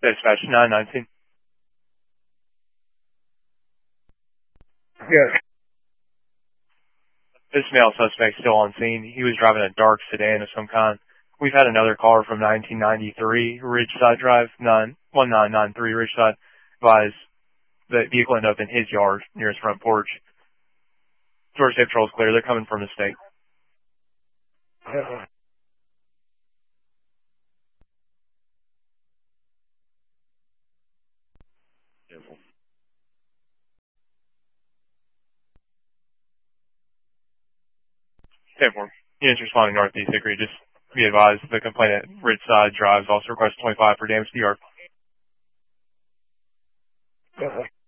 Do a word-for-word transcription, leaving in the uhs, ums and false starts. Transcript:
Dispatch nine nineteen. Yes. This male suspect still on scene. He was driving a dark sedan of some kind. We've had another caller from nineteen ninety-three, Ridgeside Drive, nine one nine nine three Ridgeside, advise the vehicle ended up in his yard near his front porch. Georgia State Patrol is clear. They're coming from the state. Uh, ten four. Units responding northeast Hickory. Just be advised the complainant Ridgeside Drive also requests twenty-five for damage to the yard. uh,